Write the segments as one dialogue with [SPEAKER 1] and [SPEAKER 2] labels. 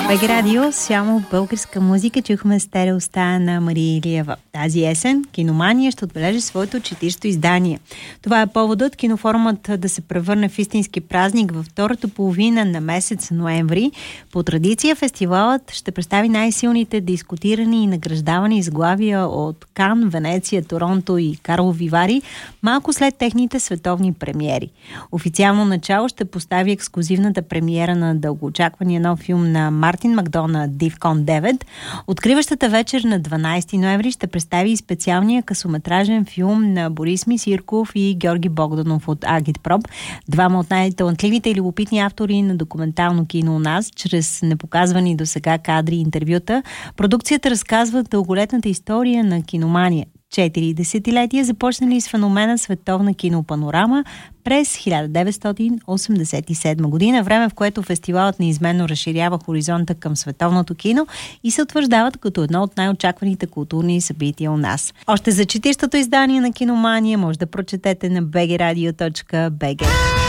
[SPEAKER 1] БГ Радио, само българска музика. Чухме стерео стая на Мария Илиева. Тази есен Киномания ще отбележи своето 40-то издание. Това е поводът кинофорумът да се превърне в истински празник във втората половина на месец ноември. По традиция фестивалът ще представи най-силните дискутирани и награждавани изглавия от Кан, Венеция, Торонто и Карлови Вари, малко след техните световни премиери. Официално начало ще постави ексклузивната премиера на дългоочаквания нов филм на Мартин Макдона Дивкон 9. Откриващата вечер на 12 ноември ще представи и специалния късометражен филм на Борис Мисирков и Георги Богданов от Агитпроп, двама от най-талантливите и любопитни автори на документално кино у нас. Чрез непоказвани досега кадри и интервюта, продукцията разказва дълголетната история на Киномания. 4 десетилетия започнали с феномена световна кинопанорама през 1987 година, време в което фестивалът неизменно разширява хоризонта към световното кино и се утвърждават като едно от най-очакваните културни събития у нас. Още за 40-то издание на Киномания може да прочетете на bgradio.bg.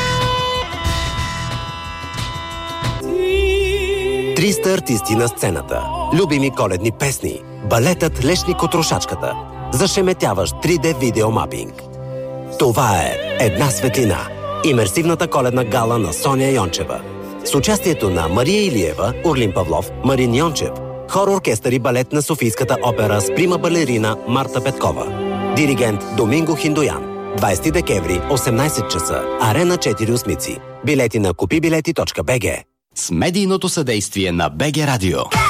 [SPEAKER 2] 300 артисти на сцената, любими коледни песни, балетът Лешни Котрошачката, зашеметяващ 3D видеомапинг. Това е Една светлина. Имерсивната коледна гала на Соня Йончева. С участието на Мария Илиева, Орлин Павлов, Марин Йончев, хор оркестър и балет на Софийската опера с прима балерина Марта Петкова. Диригент Доминго Хиндоян. 20 декември, 18 часа. Арена 4 Осмици. Билети на купибилети.bg.
[SPEAKER 3] С медийното съдействие на БГ Радио.